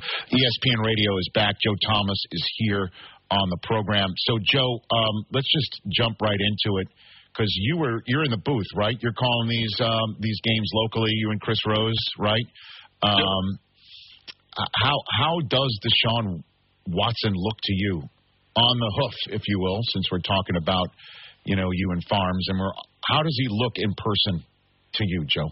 ESPN Radio is back. Joe Thomas is here on the program. So, Joe, let's just jump right into it because you're in the booth, right? You're calling these games locally. You and Chris Rose, right? How does Deshaun Watson look to you on the hoof, if you will, since we're talking about you and Farms, and how does he look in person to you, Joe?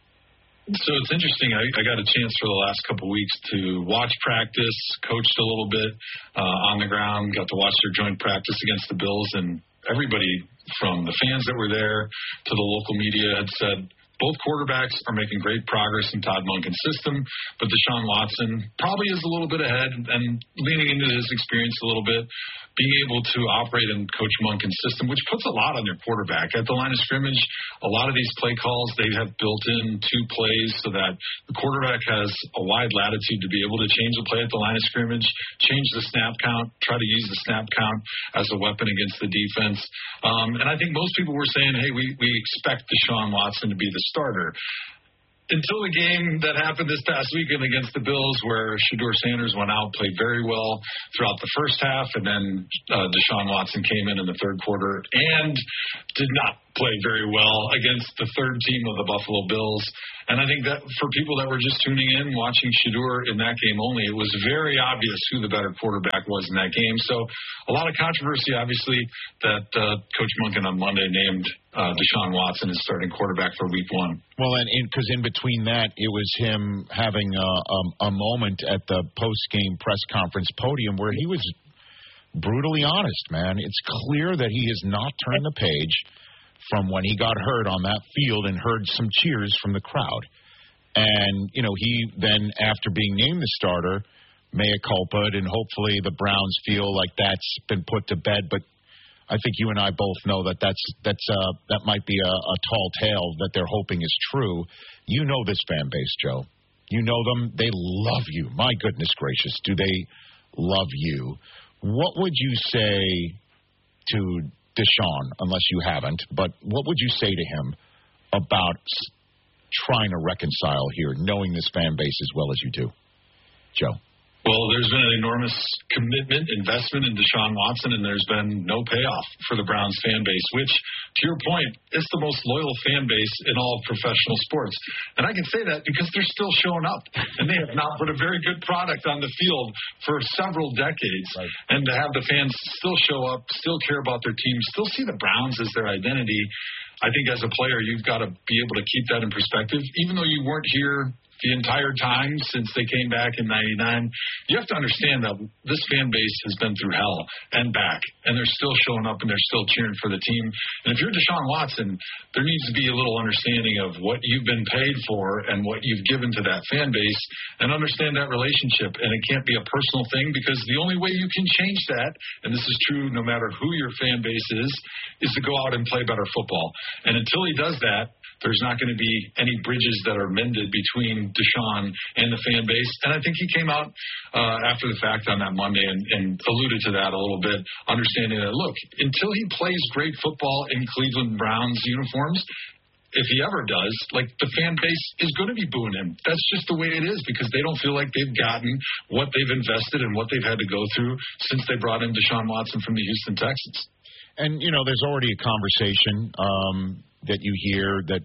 So it's interesting. I got a chance for the last couple of weeks to watch practice, coached a little bit on the ground, got to watch their joint practice against the Bills, and everybody from the fans that were there to the local media had said both quarterbacks are making great progress in Todd Monken's system, but Deshaun Watson probably is a little bit ahead and leaning into his experience a little bit, being able to operate in Coach Monken's system, which puts a lot on your quarterback. At the line of scrimmage, a lot of these play calls, they have built in 2 plays so that the quarterback has a wide latitude to be able to change the play at the line of scrimmage, change the snap count, try to use the snap count as a weapon against the defense. And I think most people were saying, hey, we expect Deshaun Watson to be the starter. Until the game that happened this past weekend against the Bills where Shedeur Sanders went out, played very well throughout the first half, and then Deshaun Watson came in the third quarter and did not play very well against the third team of the Buffalo Bills. And I think that for people that were just tuning in, watching Shedeur in that game only, it was very obvious who the better quarterback was in that game. So a lot of controversy, obviously, that Coach Monken on Monday named Deshaun Watson as starting quarterback for Week 1. Well, and because in between that, it was him having a moment at the post-game press conference podium where he was brutally honest, man. It's clear that he has not turned the page from when he got hurt on that field and heard some cheers from the crowd. And, he then, after being named the starter, mea culpa, and hopefully the Browns feel like that's been put to bed. But I think you and I both know that that might be a tall tale that they're hoping is true. You know this fan base, Joe. You know them. They love you. My goodness gracious, do they love you? What would you say to Deshaun, unless you haven't, but what would you say to him about trying to reconcile here, knowing this fan base as well as you do? Joe. Well, there's been an enormous commitment, investment in Deshaun Watson, and there's been no payoff for the Browns fan base, which, to your point, is the most loyal fan base in all of professional sports. And I can say that because they're still showing up, and they have not put a very good product on the field for several decades. Right. And to have the fans still show up, still care about their team, still see the Browns as their identity, I think as a player, you've got to be able to keep that in perspective. Even though you weren't here the entire time since they came back in 99, you have to understand that this fan base has been through hell and back, and they're still showing up and they're still cheering for the team. And if you're Deshaun Watson, there needs to be a little understanding of what you've been paid for and what you've given to that fan base and understand that relationship. And it can't be a personal thing, because the only way you can change that, and this is true no matter who your fan base is to go out and play better football. And until he does that, there's not going to be any bridges that are mended between Deshaun and the fan base. And I think he came out after the fact on that Monday and alluded to that a little bit, understanding that, look, until he plays great football in Cleveland Browns uniforms, if he ever does, the fan base is going to be booing him. That's just the way it is, because they don't feel like they've gotten what they've invested and what they've had to go through since they brought in Deshaun Watson from the Houston Texans. And, there's already a conversation that you hear that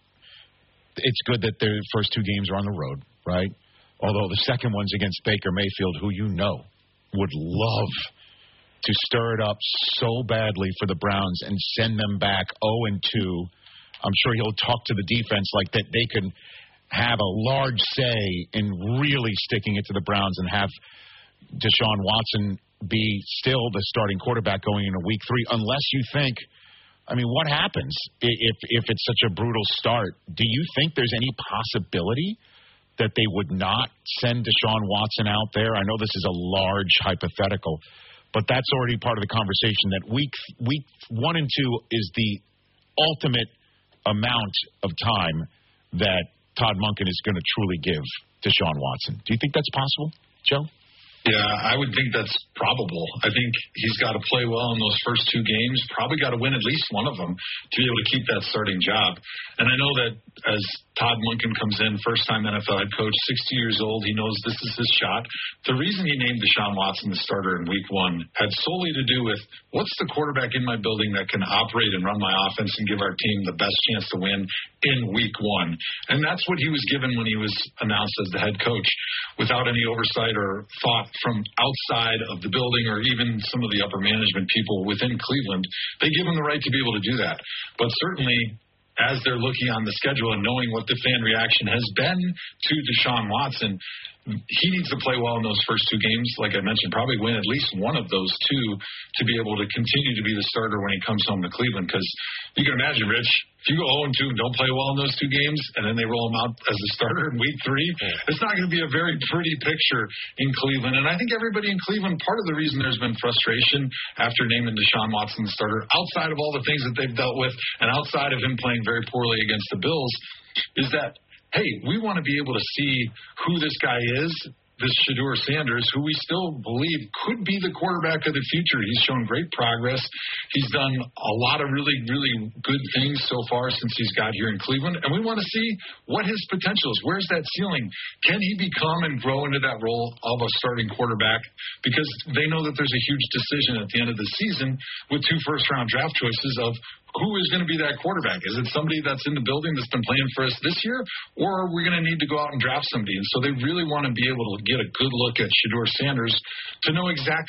it's good that the first 2 games are on the road, right? Although the second one's against Baker Mayfield, who would love to stir it up so badly for the Browns and send them back 0-2. I'm sure he'll talk to the defense like that they can have a large say in really sticking it to the Browns and have Deshaun Watson be still the starting quarterback going into Week 3, unless you think, what happens if it's such a brutal start? Do you think there's any possibility that they would not send Deshaun Watson out there? I know this is a large hypothetical, but that's already part of the conversation, that week 1 and 2 is the ultimate amount of time that Todd Monken is going to truly give Deshaun Watson. Do you think that's possible, Joe? Yeah, I would think that's probable. I think he's got to play well in those first 2 games, probably got to win at least one of them to be able to keep that starting job. And I know that as Todd Monken comes in, first-time NFL head coach, 60 years old, he knows this is his shot. The reason he named Deshaun Watson the starter in week 1 had solely to do with what's the quarterback in my building that can operate and run my offense and give our team the best chance to win in week 1. And that's what he was given when he was announced as the head coach, without any oversight or thought from outside of the building or even some of the upper management people within Cleveland. They give him the right to be able to do that. But certainly, as they're looking on the schedule and knowing what the fan reaction has been to Deshaun Watson, he needs to play well in those first 2 games. Like I mentioned, probably win at least one of those 2 to be able to continue to be the starter when he comes home to Cleveland. Because you can imagine, Rich, if you go 0-2 and don't play well in those 2 games, and then they roll him out as a starter in week 3, it's not going to be a very pretty picture in Cleveland. And I think everybody in Cleveland, part of the reason there's been frustration after naming Deshaun Watson the starter, outside of all the things that they've dealt with and outside of him playing very poorly against the Bills, is that, hey, we want to be able to see who this guy is, this Shedeur Sanders, who we still believe could be the quarterback of the future. He's shown great progress. He's done a lot of really, really good things so far since he's got here in Cleveland, and we want to see what his potential is. Where's that ceiling? Can he become and grow into that role of a starting quarterback? Because they know that there's a huge decision at the end of the season with 2 first-round draft choices of who is going to be that quarterback? Is it somebody that's in the building that's been playing for us this year, or are we going to need to go out and draft somebody? And so they really want to be able to get a good look at Shedeur Sanders to know exactly